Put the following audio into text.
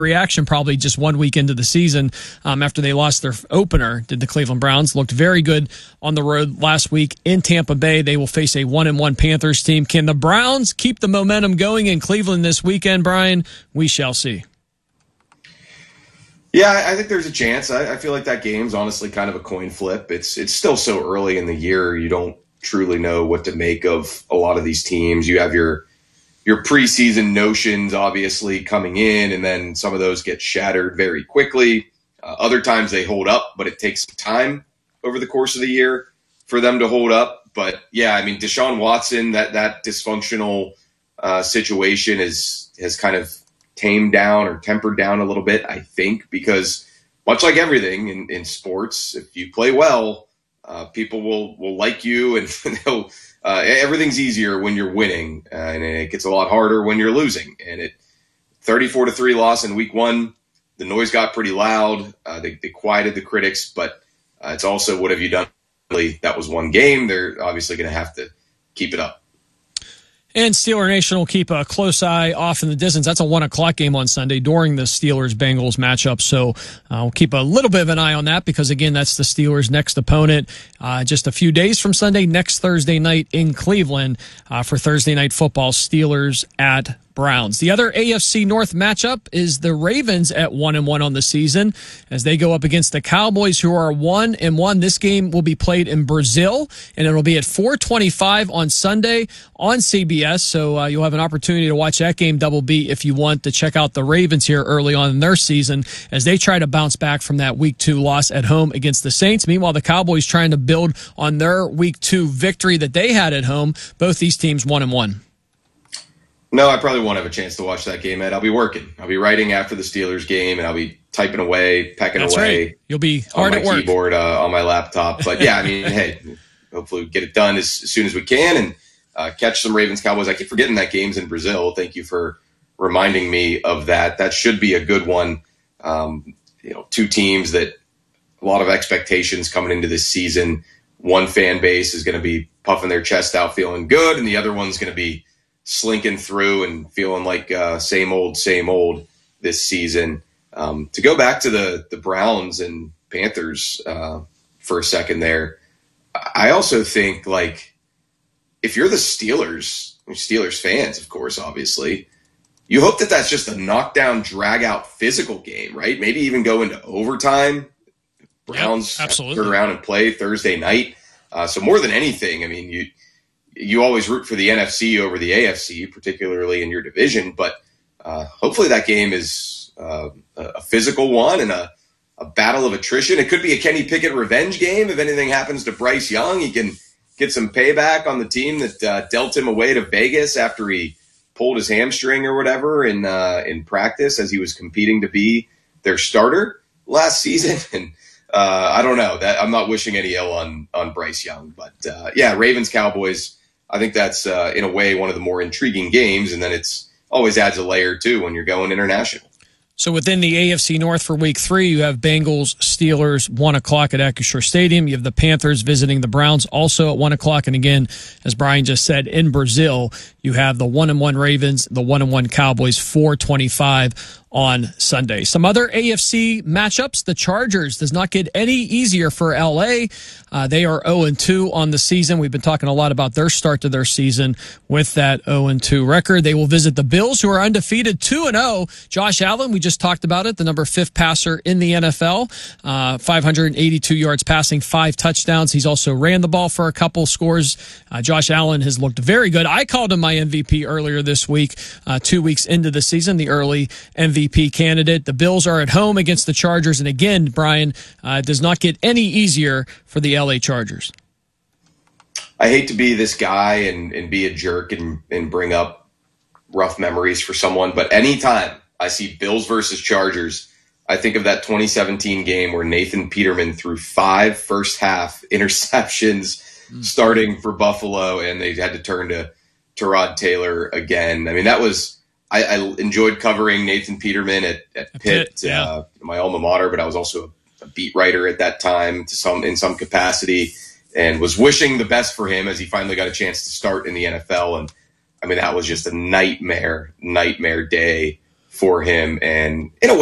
reaction probably just 1 week into the season after they lost their opener. Did the Cleveland Browns looked very good on the road last week in Tampa Bay. They will face a 1-1 Panthers team. Can the Browns keep the momentum going in Cleveland this weekend, Brian? We shall see. Yeah, I think there's a chance. I feel like that game's honestly kind of a coin flip. It's still so early in the year. You don't truly know what to make of a lot of these teams. You have your preseason notions obviously coming in, and then some of those get shattered very quickly. Other times they hold up, but it takes time over the course of the year for them to hold up. But yeah, I mean, Deshaun Watson, that dysfunctional situation has kind of tamed down or tempered down a little bit, I think, because much like everything in sports, if you play well, people will like you, and everything's easier when you're winning, and it gets a lot harder when you're losing. And 34-3 loss in week 1, the noise got pretty loud. They quieted the critics, but it's also, what have you done? That was one game. They're obviously going to have to keep it up. And Steeler Nation will keep a close eye off in the distance. That's a 1:00 game on Sunday during the Steelers-Bengals matchup. So we'll keep a little bit of an eye on that because, again, that's the Steelers' next opponent. Just a few days from Sunday, next Thursday night in Cleveland for Thursday Night Football, Steelers at Browns. The other AFC North matchup is the Ravens at 1-1 on the season as they go up against the Cowboys, who are 1-1. This game will be played in Brazil, and it'll be at 4:25 on Sunday on CBS. So you'll have an opportunity to watch that game double B if you want to check out the Ravens here early on in their season as they try to bounce back from that Week 2 loss at home against the Saints. Meanwhile, the Cowboys trying to build on their Week 2 victory that they had at home. Both these teams 1-1. No, I probably won't have a chance to watch that game, Ed. I'll be working. I'll be writing after the Steelers game, and I'll be typing away, pecking That's away. Right. You'll be hard at work. On my keyboard, on my laptop. But yeah, I mean, hey, hopefully we get it done as soon as we can and catch some Ravens-Cowboys. I keep forgetting that game's in Brazil. Thank you for reminding me of that. That should be a good one. Two teams that a lot of expectations coming into this season. One fan base is going to be puffing their chest out, feeling good, and the other one's going to be slinking through and feeling like same old this season. To go back to the Browns and Panthers for a second there, I also think, like, if you're the Steelers fans, of course, obviously, you hope that that's just a knockdown, drag-out physical game, right? Maybe even go into overtime. Browns turn around and play Thursday night. So more than anything, I mean, you always root for the NFC over the AFC, particularly in your division. But hopefully that game is a physical one and a battle of attrition. It could be a Kenny Pickett revenge game. If anything happens to Bryce Young, he can get some payback on the team that dealt him away to Vegas after he pulled his hamstring or whatever in practice as he was competing to be their starter last season. And I don't know. That I'm not wishing any ill on Bryce Young. But yeah, Ravens-Cowboys, I think that's, in a way, one of the more intriguing games, and then it's always adds a layer, too, when you're going international. So within the AFC North for Week 3, you have Bengals, Steelers, 1:00 at Acrisure Stadium. You have the Panthers visiting the Browns also at 1:00. And again, as Brian just said, in Brazil, you have the 1-1 Ravens, the 1-1 Cowboys, 4:25 on Sunday. Some other AFC matchups. The Chargers does not get any easier for LA. They are 0-2 on the season. We've been talking a lot about their start to their season with that 0-2 record. They will visit the Bills, who are undefeated 2-0. Josh Allen, we just talked about it, the number 5th passer in the NFL, 582 yards passing, 5 touchdowns. He's also ran the ball for a couple scores. Josh Allen has looked very good. I called him my MVP earlier this week, 2 weeks into the season, the early MVP candidate. The Bills are at home against the Chargers. And again, Brian, it does not get any easier for the LA Chargers. I hate to be this guy and be a jerk and bring up rough memories for someone, but anytime I see Bills versus Chargers, I think of that 2017 game where Nathan Peterman threw 5 first-half interceptions starting for Buffalo, and they had to turn to Tyrod Taylor again. I mean, that was – I enjoyed covering Nathan Peterman at Pitt, my alma mater, but I was also a beat writer at that time in some capacity, and was wishing the best for him as he finally got a chance to start in the NFL. And I mean, that was just a nightmare day for him. And in a way,